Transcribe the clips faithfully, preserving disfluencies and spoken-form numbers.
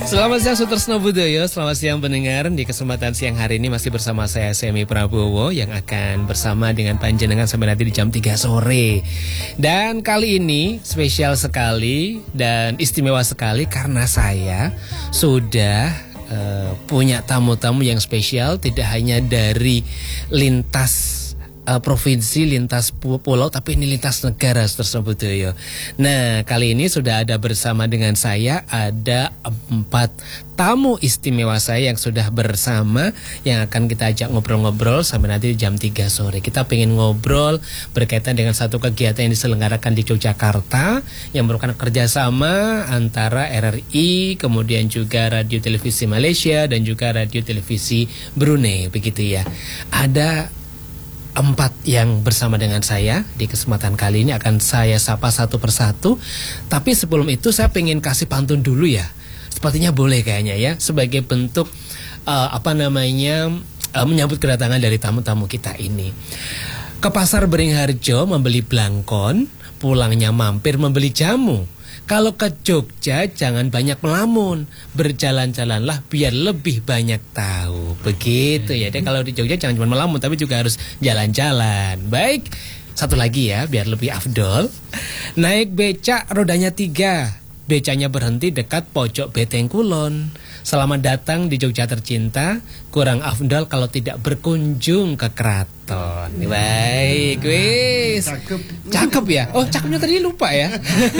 Selamat siang Sutresno Budoyo, selamat siang pendengar. Di kesempatan siang hari ini masih bersama saya Semi Prabowo yang akan bersama dengan panjenengan sampai nanti di jam tiga sore. Dan kali ini spesial sekali dan istimewa sekali karena saya sudah uh, punya tamu-tamu yang spesial, tidak hanya dari lintas Uh, provinsi, lintas pulau, tapi ini lintas negara tersebut ya. Nah, kali ini sudah ada bersama dengan saya ada empat tamu istimewa saya yang sudah bersama, yang akan kita ajak ngobrol-ngobrol sampai nanti jam tiga sore. Kita pengen ngobrol berkaitan dengan satu kegiatan yang diselenggarakan di Yogyakarta yang merupakan kerjasama antara R R I, kemudian juga Radio Televisi Malaysia dan juga Radio Televisi Brunei, begitu ya. Ada empat yang bersama dengan saya. Di kesempatan kali ini akan saya sapa satu persatu. Tapi sebelum itu saya pengen kasih pantun dulu ya. Sepertinya boleh kayaknya ya, sebagai bentuk uh, apa namanya uh, menyambut kedatangan dari tamu-tamu kita ini. Ke pasar Beringharjo membeli blangkon, pulangnya mampir membeli jamu. Kalau ke Jogja jangan banyak melamun, berjalan-jalanlah biar lebih banyak tahu. Begitu ya. Jadi kalau di Jogja jangan cuma melamun tapi juga harus jalan-jalan. Baik, satu lagi ya biar lebih afdol. Naik becak rodanya tiga, becanya berhenti dekat pojok Beteng Kulon. Selamat datang di Jogja tercinta. Kurang afdol kalau tidak berkunjung ke keraton. Baik, wis. Cakep. Cakep ya. Oh, cakepnya tadi lupa ya.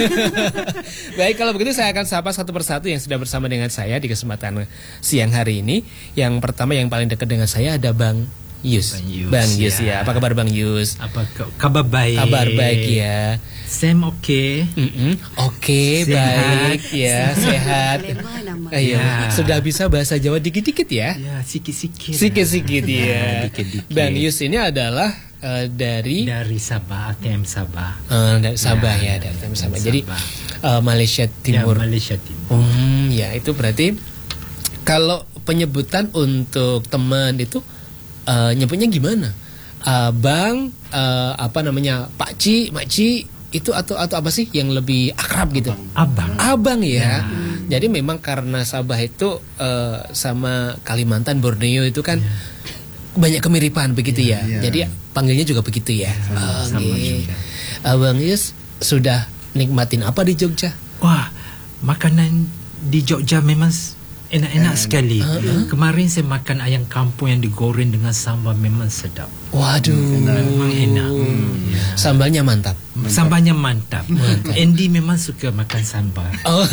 Baik, kalau begitu saya akan sapa satu persatu yang sudah bersama dengan saya di kesempatan siang hari ini. Yang pertama yang paling dekat dengan saya ada Bang Yus. Bang Yus, Bang Yus ya. ya. Apa kabar Bang Yus? Apa kabar baik? Kabar baik ya. Sam oke. Okay. Oke, okay, baik ya, sehat. Ayo, ya. Sudah bisa bahasa Jawa dikit-dikit ya? Ya, sikit-sikit. Sikit-sikit ya. Dikit-dikit. Bang Yus ini adalah uh, dari dari Sabah, A T M Sabah. Uh, dari Sabah ya, ya dari A T M Sabah. Jadi uh, Malaysia Timur. Ya, Malaysia Timur. Hmm, ya itu berarti kalau penyebutan untuk teman itu uh, nyebutnya gimana? Uh, bang, uh, apa namanya, Pak Ci, Mak Ci, itu atau atau apa sih yang lebih akrab gitu? Abang. Abang ya. Ya. Jadi memang karena Sabah itu uh, sama Kalimantan, Borneo itu kan ya. banyak kemiripan begitu ya. ya. ya. Jadi panggilnya juga begitu ya. Sama, sama okay. juga. Abang Yus sudah nikmatin apa di Jogja? Wah, makanan di Jogja memang enak-enak And, sekali. Uh-huh. Kemarin saya makan ayam kampung yang digoreng dengan sambal, memang sedap. Waduh, hmm, memang enak. Hmm, ya. Sambalnya mantap. mantap. Sambalnya mantap. mantap. Andy memang suka makan sambal. Oh,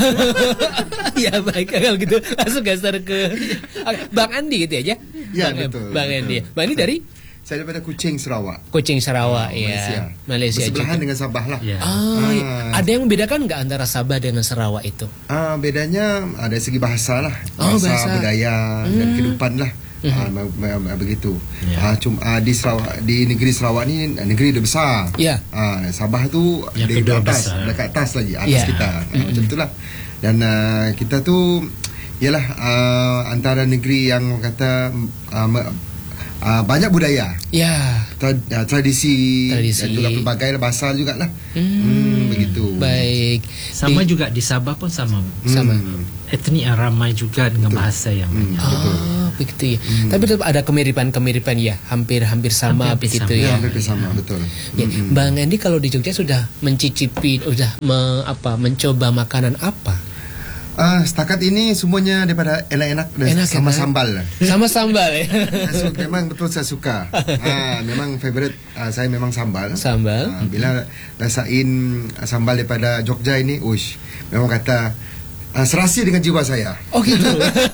ya baik kalau gitu langsung geser ke Bang Andi gitu aja. Ya Bang, betul. Bang Andi. Betul. Bang Andi dari? Saya daripada Kuching Sarawak. Kuching Sarawak, oh, ya. Malaysia. Malaysia Bersebelahan juga. dengan Sabah lah. Ya. Oh, ah. Ada yang membedakan nggak antara Sabah dengan Sarawak itu? Ah, bedanya ada segi bahasa lah, oh, bahasa, bahasa budaya hmm. dan kehidupan lah. Mm-hmm. Ah, begitu. Ya. Ah, cuma ah, di Sarawak, di negeri Sarawak ni negeri dah besar. Ya. Ah, Sabah tu yang di atas, besar. dekat atas lagi, atas Ya. kita. Ah, mm-hmm. Macam itulah. Dan uh, kita tu ialah uh, antara negeri yang kata uh, uh, banyak budaya. Ya. Tra- tradisi, tradisi dan juga pelbagai bahasa juga lah. Hmm, hmm, begitu. Baik. Sama Di, juga di Sabah pun sama. Sama. Hmm. Etnik yang ramai juga dengan Betul. bahasa yang Hmm, banyak. betul. Oh, begitu ya. Hmm. Tapi tetap ada kemiripan-kemiripan ya, hampir-hampir sama Hampir begitu sama. ya. Ya, hampir sama, betul. Ya, Hmm. Bang Andi kalau di Jogja sudah mencicipi, sudah me, apa, mencoba makanan apa? Ah, setakat ini semuanya daripada enak-enak dan Enak, sama enak. sambal. Sama sambal ya. Saya su- memang betul saya suka. Ah, memang favorite ah, saya memang sambal. Sambal. Ah, bila rasain ah, sambal daripada Jogja ini, uish, memang kata ah, serasi dengan jiwa saya. Oh gitu.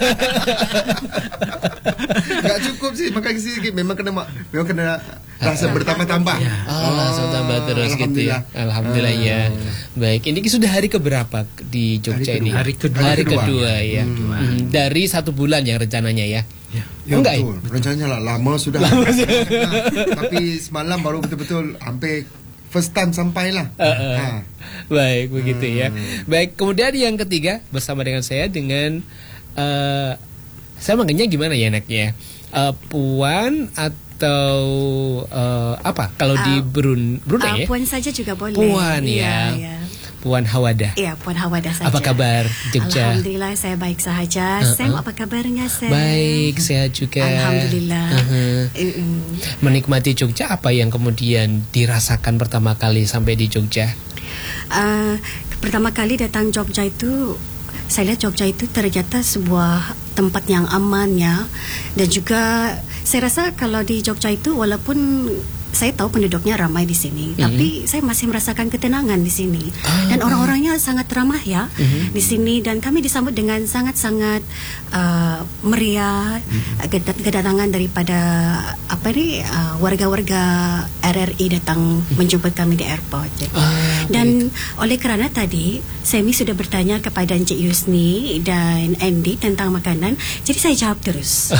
Enggak cukup sih makan sedikit, memang kena mak- memang kena rasa bertambah-tambah. Ya. Oh, langsung tambah terus gitu ya. Alhamdulillah. Alhamdulillah ya. Baik, ini sudah hari keberapa di Jogja Hari ini? Hari kedua. Hari Hari kedua. kedua ya. Hmm. Hmm, Dari satu bulan yang rencananya ya. Ya. Ya, Enggak betul. Rencananya lah lama sudah. Nah, tapi semalam baru betul-betul hampir first time sampailah. Uh, uh. Ha. Baik, begitu ya. Hmm. Baik, kemudian yang ketiga bersama dengan saya dengan uh, saya manggilnya gimana ya enaknya? Uh, Puan atau uh, apa? Kalau di Uh, Brun Brunei uh, ya? Puan saja juga boleh. Puan ya. ya. Puan Hawada. Ya, Puan Hawada saja. Apa kabar Jogja? Alhamdulillah saya baik sahaja. Uh-uh. Sam, apa kabarnya Sam? Baik, sehat juga. Alhamdulillah. Uh-huh. Uh-uh. Menikmati Jogja, apa yang kemudian dirasakan pertama kali sampai di Jogja? Uh, pertama kali datang Jogja itu, saya lihat Jogja itu ternyata sebuah tempat yang aman ya. Dan juga saya rasa kalau di Jogja itu walaupun saya tahu penduduknya ramai di sini, mm-hmm. tapi saya masih merasakan ketenangan di sini. Ah, dan orang-orangnya sangat ramah ya mm-hmm. di sini, dan kami disambut dengan sangat-sangat uh, meriah mm-hmm. kedatangan daripada apa ni uh, warga-warga R R I datang mm-hmm. menjemput kami di airport. Ah, dan baik. Oleh kerana tadi Semi sudah bertanya kepada Encik Yusni dan Andy tentang makanan, jadi saya jawab terus.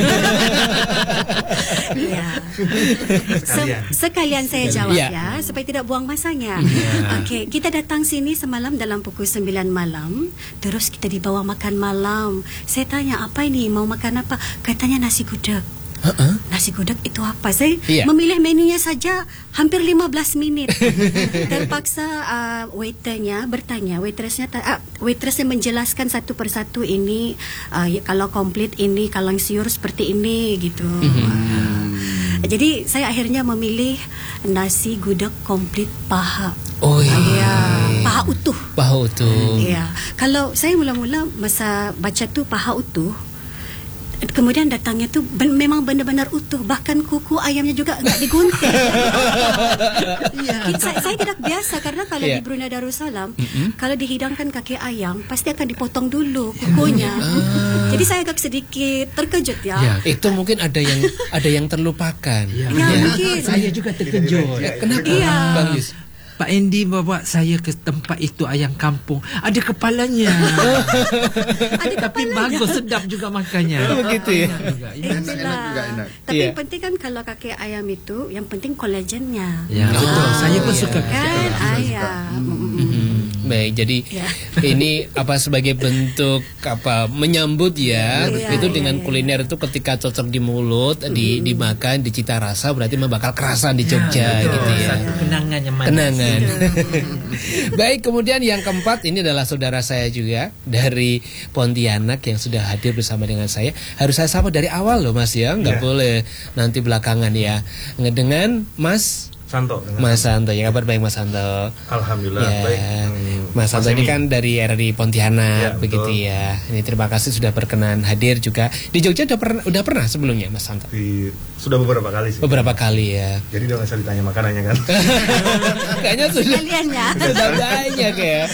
Ya. Se- sekalian saya jawab yeah. ya, supaya tidak buang masanya. Yeah. Okey, kita datang sini semalam dalam pukul sembilan malam, terus kita dibawa makan malam. Saya tanya, apa ini, mau makan apa? Katanya nasi gudeg. Uh-uh. Nasi gudeg itu apa? Saya yeah. memilih menunya saja hampir lima belas minit. Terpaksa uh, waiternya bertanya, waitressnya uh, waitressnya menjelaskan satu persatu ini uh, kalau komplit ini, kalau siur seperti ini gitu. Mm-hmm. Uh, Jadi saya akhirnya memilih nasi gudeg komplit paha. Oh iya. Ya, paha utuh. Paha utuh. Ya. Kalau saya mula-mula masa baca tu paha utuh, kemudian datangnya tu ben, memang benar-benar utuh, bahkan kuku ayamnya juga enggak digunting. Ya. Saya, saya tidak biasa karena kalau yeah. di Brunei Darussalam, mm-hmm. kalau dihidangkan kaki ayam pasti akan dipotong dulu kukunya. Ah. Jadi saya agak sedikit terkejut ya. Ya, itu mungkin ada yang ada yang terlupakan. Ya, ya, ya. Mungkin. Saya juga terkejut. Ya, kenapa, ya. Bang Yus? Pak Andy bawa saya ke tempat itu ayam kampung, ada kepalanya. Ada tapi kepalanya. Bagus, sedap juga makannya. Begitu ya. Enak, enak juga enak. Tapi yeah. yang penting kan kalau kaki ayam itu, yang penting kolagennya. Ya, oh, betul. Saya pun ya. suka kan ayam. Hmm. Hmm. Baik, jadi ya. ini apa sebagai bentuk apa menyambut ya, ya itu ya, dengan ya, kuliner ya. Itu ketika cocok di mulut, mm. di dimakan, dicita rasa berarti membakar kerasan di Jogja ya, gitu ya. Satu kenangan yang manis. Kenangan. Baik, kemudian yang keempat ini adalah saudara saya juga dari Pontianak yang sudah hadir bersama dengan saya. Harus saya sapa dari awal loh Mas ya, nggak ya. Boleh nanti belakangan ya. Dengan Mas Santo. Mas Santo, ya kabar baik Mas Santo. Alhamdulillah ya. baik. Mas Santo ini kan dari R R I Pontianak, ya, begitu betul. Ya. Ini terima kasih sudah berkenan hadir juga di Jogja. Udah pernah, udah pernah sebelumnya Mas Santo? Di, sudah beberapa kali sih. Beberapa kali ya. Jadi udah nggak usah ditanya makanannya kan? Kayaknya sudah. Kaliannya. Sudah banyak ya.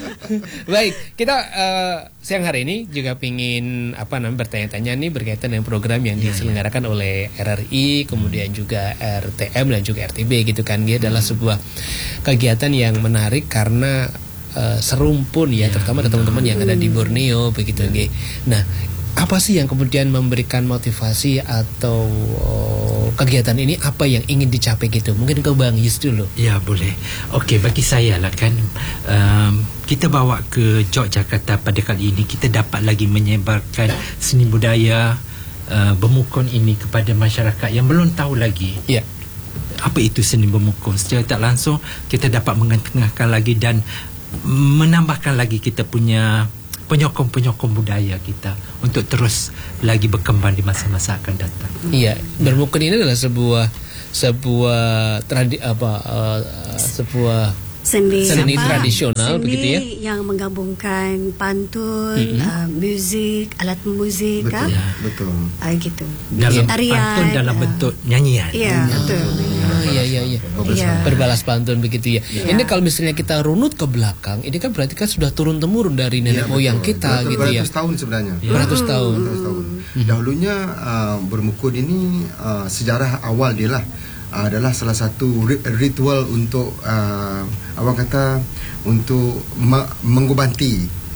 Baik, kita uh, siang hari ini juga pingin apa namanya bertanya-tanya nih berkaitan dengan program yang ya, diselenggarakan ya. oleh R R I, kemudian juga R T M dan juga R T B gitu kan. Dia adalah sebuah kegiatan yang menarik karena uh, serumpun ya, ya terutama ke teman-teman yang ada di Borneo begitu ya. Nah, apa sih yang kemudian memberikan motivasi atau uh, kegiatan ini, apa yang ingin dicapai gitu? Mungkin ke Bang Yus dulu. Ya, boleh. Okey, bagi saya lah kan um, kita bawa ke Yogyakarta pada kali ini, kita dapat lagi menyebarkan seni budaya uh, Bemukon ini kepada masyarakat yang belum tahu lagi. Ya. Apa itu seni Bemukon? Secara tak langsung kita dapat mengetengahkan lagi dan menambahkan lagi kita punya penyokong-penyokong budaya kita untuk terus lagi berkembang di masa-masa akan datang. Iya, Bemukon ini adalah sebuah sebuah tradi apa uh, sebuah seni, seni apa? tradisional seni begitu ya, yang menggabungkan pantun, mm-hmm. uh, muzik, alat muzik, betul, kan? ya, betul. Uh, gitu. Dalam tarian, pantun dalam uh, bentuk nyanyian. Iya, hmm. betul. Oh, iya iya iya. Ya. Berbalas pantun begitu ya. Ya. Ini kalau misalnya kita runut ke belakang, ini kan berarti kan sudah turun temurun dari nenek ya, moyang kita betul, gitu ya. Beratus tahun sebenarnya. Ya. Beratus hmm. tahun. Beratus tahun. Hmm. Dahulunya uh, Bermukon ini uh, sejarah awal dia lah uh, adalah salah satu ritual untuk uh, apa kata untuk me- mengubanti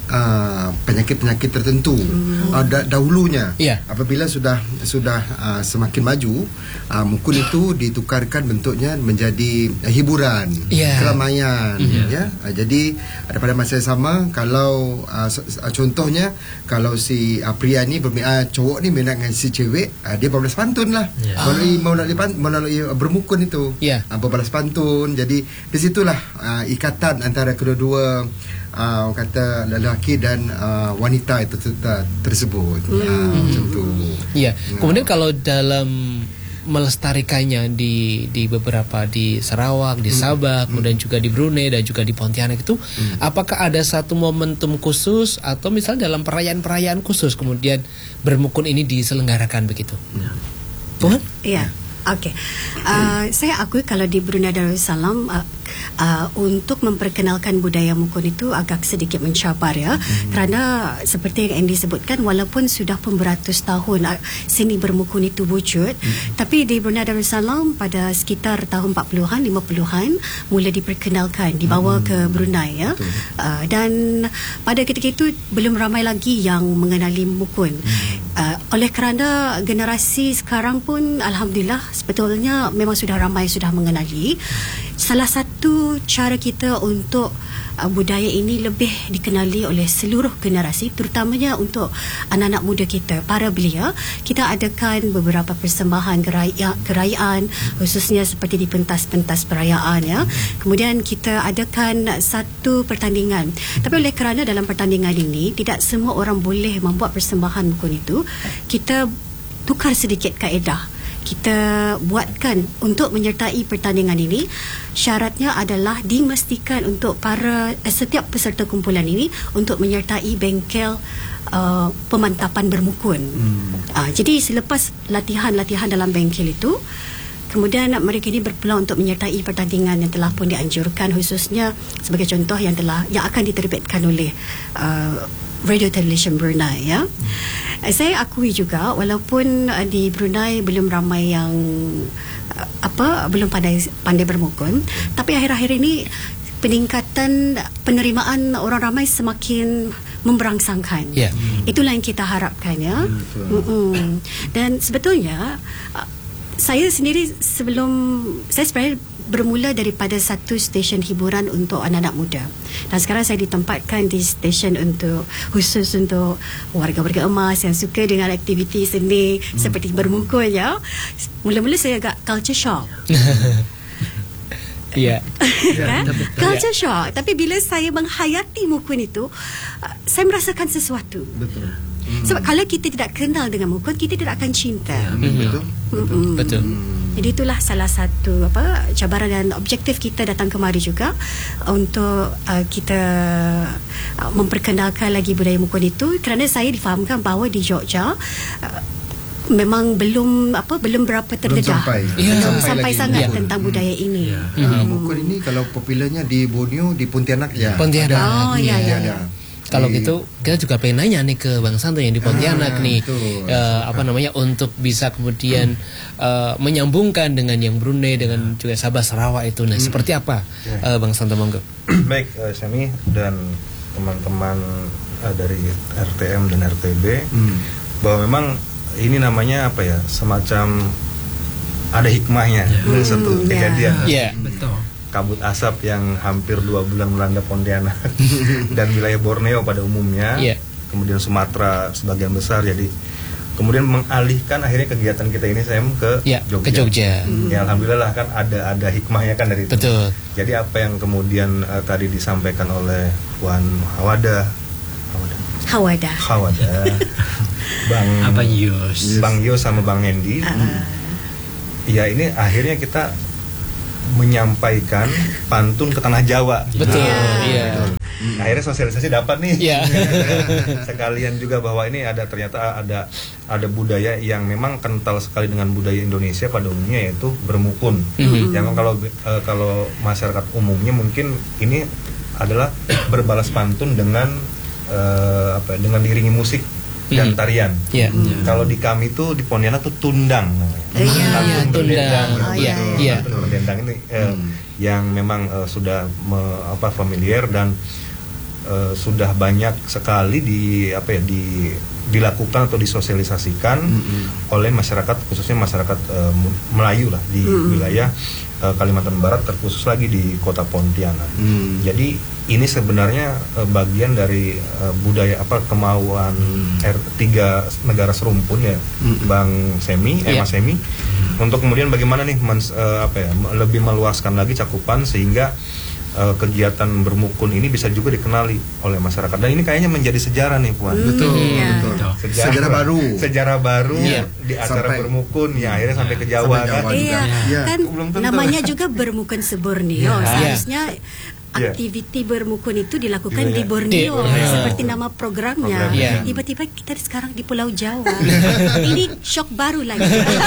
uh, penyakit-penyakit tertentu hmm. uh, da- dahulunya. Yeah. Apabila sudah sudah uh, semakin maju, uh, mukun itu ditukarkan bentuknya menjadi uh, hiburan, yeah. keramaian, mm-hmm. ya. Uh, jadi uh, pada masa yang sama, kalau uh, uh, contohnya kalau si uh, pria ni bermi- uh, cowok ni minat dengan si cewek, uh, dia berbalas pantun lah. Yeah. Melalui melalui, melalui uh, bermukun itu. Yeah. Uh, berbalas pantun. Jadi di situlah uh, ikatan antara kedua-dua uh, kata lelaki dan uh, wanita itu ter- tersebut. Hmm. Uh, macam tu. Ya. Kemudian kalau dalam melestarikannya di di beberapa di Sarawak, di Sabah, hmm. kemudian juga di Brunei dan juga di Pontianak itu, hmm. apakah ada satu momentum khusus atau misalnya dalam perayaan-perayaan khusus kemudian bermukun ini diselenggarakan begitu? Ya. Tuhan? Ya. Okey. Uh, saya akui kalau di Brunei Darussalam uh, uh, untuk memperkenalkan budaya mukun itu agak sedikit mencabar ya. Hmm. Kerana seperti yang Andy sebutkan, walaupun sudah pun beratus tahun uh, seni bermukun itu wujud, hmm. tapi di Brunei Darussalam pada sekitar tahun empat puluhan, lima puluhan mula diperkenalkan, dibawa hmm. ke Brunei ya. Uh, dan pada ketika itu belum ramai lagi yang mengenali mukun. Hmm. Uh, oleh kerana generasi sekarang pun alhamdulillah sebetulnya memang sudah ramai sudah mengenali. Salah satu cara kita untuk uh, budaya ini lebih dikenali oleh seluruh generasi, terutamanya untuk anak-anak muda kita, para belia, kita adakan beberapa persembahan geraya, gerayaan khususnya seperti di pentas-pentas perayaan ya. Kemudian kita adakan satu pertandingan. Tapi oleh kerana dalam pertandingan ini tidak semua orang boleh membuat persembahan mukun itu, kita tukar sedikit kaedah. Kita buatkan untuk menyertai pertandingan ini, syaratnya adalah dimestikan untuk para eh, setiap peserta kumpulan ini untuk menyertai bengkel uh, pemantapan bermukun. hmm. uh, Jadi selepas latihan-latihan dalam bengkel itu, kemudian mereka ini berpeluang untuk menyertai pertandingan yang telah pun dianjurkan, khususnya sebagai contoh yang telah yang akan diterbitkan oleh uh, Radio Television Brunei ya. Hmm. Saya akui juga walaupun uh, di Brunei belum ramai yang uh, apa belum pandai pandai bermukun, tapi akhir-akhir ini peningkatan penerimaan orang ramai semakin memberangsangkan. Yeah. Hmm. Itulah yang kita harapkan ya. Hmm, dan sebetulnya uh, saya sendiri sebelum saya sebenarnya bermula daripada satu stesen hiburan untuk anak-anak muda, dan sekarang saya ditempatkan di stesen untuk khusus untuk warga-warga emas yang suka dengan aktiviti seni hmm. seperti bermukun ya. Mula-mula saya agak culture shock. Ya. Kan? Culture shock. Tapi bila saya menghayati mukun itu, saya merasakan sesuatu. Betul. Hmm. Sebab kalau kita tidak kenal dengan mukun, kita tidak akan cinta. Ya, betul. Betul. Hmm. Betul. Jadi itulah salah satu apa cabaran dan objektif kita datang kemari juga untuk uh, kita uh, memperkenalkan lagi budaya mukun itu, kerana saya difahamkan bahawa di Jogja uh, memang belum apa belum berapa terdedah, belum sampai, ya. belum sampai, sampai sangat ya. tentang budaya ini. Ya. Hmm. Mukun ini kalau popularnya di Borneo, di Pontianak ya. Pontianak. Oh ya ya. ya. Kalau gitu kita juga pengen nanya nih ke Bang Santo yang di Pontianak ah, nih uh, apa namanya untuk bisa kemudian hmm. uh, menyambungkan dengan yang Brunei dengan juga Sabah Sarawak itu. Nah, hmm. seperti apa uh, Bang Santo, monggo. Baik, uh, Syami dan teman-teman uh, dari R T M dan R T B, hmm. bahwa memang ini namanya apa ya, semacam ada hikmahnya dari hmm, satu kejadian. Iya, yeah. betul. Kabut asap yang hampir dua bulan melanda Pontianak dan wilayah Borneo pada umumnya, yeah. kemudian Sumatera sebagian besar, jadi kemudian mengalihkan akhirnya kegiatan kita ini saya ke yeah, Jogja. Ke Jogja. Hmm. Ya alhamdulillah lah kan ada ada hikmahnya kan dari itu. Betul. Jadi apa yang kemudian uh, tadi disampaikan oleh Puan Hawada, Hawada, Hawada, Hawada, Bang Abang Yus, Bang Yus sama Bang Hendy, uh. ya ini akhirnya kita menyampaikan pantun ke tanah Jawa. Betul. Iya. Yeah. Nah, akhirnya sosialisasi dapat nih. Yeah. Sekalian juga bahwa ini ada ternyata ada ada budaya yang memang kental sekali dengan budaya Indonesia pada umumnya, yaitu bermukun. Mm-hmm. Yang kalau uh, kalau masyarakat umumnya mungkin ini adalah berbalas pantun dengan uh, apa dengan diiringi musik dan tarian. Yeah. Yeah. Kalau di kami tuh di Pontianak tuh tundang. Iya, yeah, tundang. Iya, iya. Tundang ini eh, hmm. yang memang eh, sudah me, apa familiar, dan uh, sudah banyak sekali di apa ya di dilakukan atau disosialisasikan mm-hmm. oleh masyarakat, khususnya masyarakat uh, Melayu lah di mm-hmm. wilayah uh, Kalimantan Barat, terkhusus lagi di Kota Pontianak. Mm. Jadi ini sebenarnya uh, bagian dari uh, budaya apa kemauan mm. R tiga negara serumpun ya, mm-hmm. Bang Semi, eh yeah. Mas Semi, mm. untuk kemudian bagaimana nih mens, uh, apa ya lebih meluaskan lagi cakupan sehingga Uh, kegiatan bermukun ini bisa juga dikenali oleh masyarakat, dan ini kayaknya menjadi sejarah nih Puan. Hmm, betul, iya. betul. Sejarah, sejarah baru, sejarah baru iya. di acara Sampai, bermukun, ya akhirnya sampai ke Jawa, sampai Jawa kan? Iya, ya. kan Belum tentu. namanya juga bermukun se-Borneo. Ya. Seharusnya Ya. aktiviti bermukun itu dilakukan Iya, di iya. Borneo, Di- seperti nama programnya. Programnya. Tiba-tiba kita sekarang di Pulau Jawa. Ini shock baru lagi.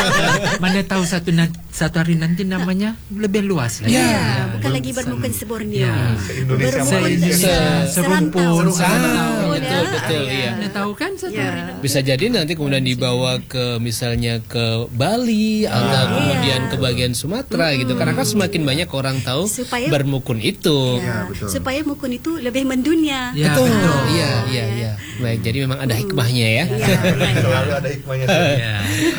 Mana tahu satu na- satu hari nanti namanya lebih luas lagi. Ya, bukan Belum lagi se- bermukun se-Borneo. Ya. Se-Indonesia Bermukun Malaysia. Se- serumpun. serantau. Ah, Ya. betul, betul, iya. Mana tahu kan satu Ya. hari nanti. Bisa jadi nanti kemudian dibawa ke misalnya ke Bali atau kemudian ke bagian Sumatera gitu, karena kan semakin banyak orang tahu Supaya- bermukun itu. Ya, betul. Supaya mukun itu lebih mendunia. Ya, Betul. betul. Iya, iya, iya. Baik, jadi memang ada hikmahnya ya. Iya. Selalu ada hikmahnya. Ya.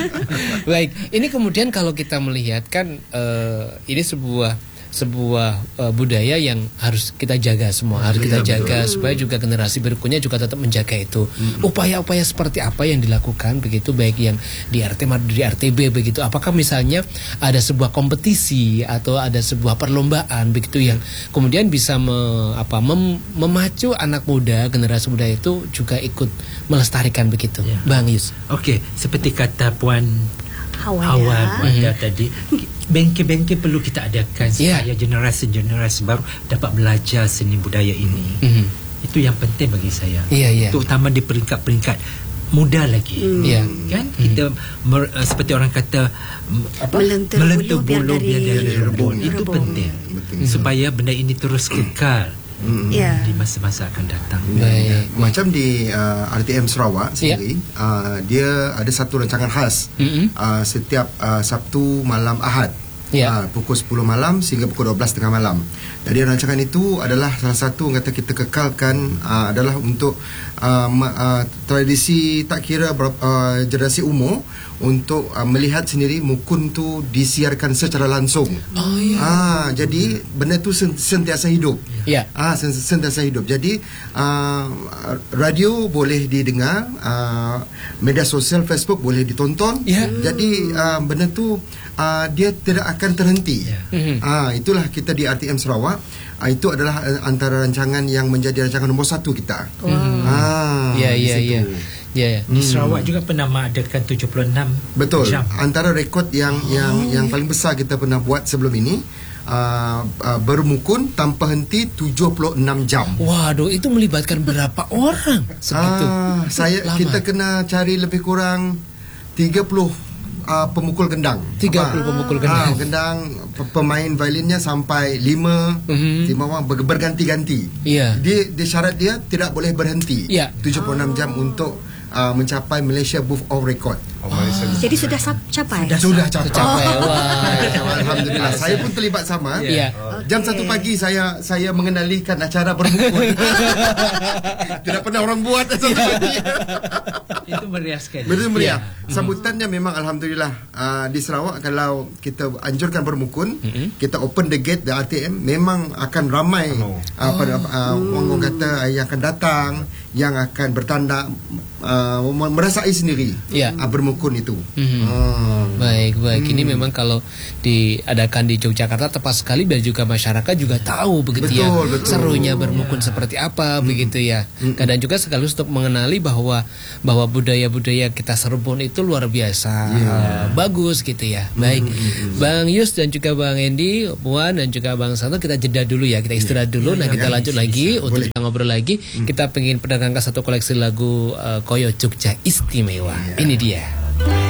Baik, ini kemudian kalau kita melihat kan eh, ini sebuah sebuah eh, budaya yang harus kita jaga semua, harus kita Iya, jaga supaya juga generasi berikutnya juga tetap menjaga itu. Upaya-upaya seperti apa yang dilakukan begitu, baik yang di R T M atau di R T B begitu. Apakah misalnya ada sebuah kompetisi atau ada sebuah perlombaan begitu yang kemudian bisa me, apa mem, memacu anak muda, generasi muda itu juga ikut melestarikan begitu. Ya. Bang Yus. Okey, seperti kata Puan Hawa, Hawa ya. Wanda tadi, bengkel-bengkel perlu kita adakan Ya. supaya generasi-generasi baru dapat belajar seni budaya ini. Mhm. Itu yang penting bagi saya. Iya, iya. Terutama di peringkat-peringkat muda lagi. Iya. Kan kita mer, uh, seperti orang kata m- apa? Melentur melentur bulu biar bulu biar dari dari rebung. Itu rebung. penting. Betul. Supaya benda ini terus kekal Ya. di masa-masa akan datang. Baik. Macam di uh, R T M Sarawak sendiri, uh, dia ada satu rancangan khas Mhm. uh, setiap uh, Sabtu malam Ahad. Ya. Uh, pukul sepuluh malam sehingga pukul dua belas tengah malam. Jadi rancangan itu adalah salah satu yang kata kita kekalkan uh, adalah untuk uh, ma- uh, tradisi tak kira berapa, uh, generasi umur untuk uh, melihat sendiri mukun tu disiarkan secara langsung. Oh ya. Ah, jadi benda tu sen- sentiasa hidup. Ya. Ah, sen- sentiasa hidup. Jadi uh, radio boleh didengar, uh, media sosial Facebook boleh ditonton. Ya. Jadi uh, benda tu uh, dia tidak akan terhenti. Ya. Mhm. Ah, itulah kita di R T M Sarawak. Ah, itu adalah uh, antara rancangan yang menjadi rancangan nombor satu kita. Ah, Ya, di ya, situ. ya. Ya, ya. Di Sarawak juga pernah mengadakan tujuh puluh enam Betul. jam. Antara rekod yang oh. yang yang paling besar kita pernah buat sebelum ini, uh, uh, bermukun tanpa henti tujuh puluh enam jam. Waduh, itu melibatkan berapa orang segitu? Ah, saya lama. kita kena cari lebih kurang tiga puluh uh, pemukul gendang. tiga puluh Ah. pemukul gendang. Ah, gendang pe- pemain violinnya sampai lima Mhm. lima orang ber- berganti-ganti. Iya. Dia, dia syarat dia tidak boleh berhenti. Ya. tujuh puluh enam jam untuk uh, mencapai Malaysia Book of Record. Oh, Malaysia. Jadi sudah sap- capai. Sudah capai. Tercapai. Wah. Alhamdulillah. Saya pun terlibat sama. Iya. Jam satu pagi saya saya mengendalikan acara bermukul. Tidak pernah orang buat satu pagi. Itu meriah sekali. Betul meriah. Ya. Sambutannya memang alhamdulillah uh, di Sarawak kalau kita anjurkan bermukun, Mhm. kita open the gate the R T M memang akan ramai Penuh. uh, pada uh, orang kata uh, yang akan datang, yang akan bertanda uh, merasai sendiri Ya. uh, bermukun itu. Mhm. Ah. Baik, baik. Ini memang kalau diadakan di Yogyakarta tepat sekali biar juga masyarakat juga tahu begitu ya. Betul, betul. Serunya bermukun seperti apa begitu ya. Kadang juga sekaligus untuk mengenali bahwa bahwa budaya-budaya kita serumpun itu luar biasa uh, bagus gitu ya. Baik. Bang Yus dan juga Bang Endi, Puan dan juga Bang Santo, kita jeda dulu ya. Kita istirahat dulu. Nah, kita lanjut lagi untuk kita ngobrol lagi. Kita pengen pedagangkan satu koleksi lagu uh, Koyo Jogja istimewa. Ini dia.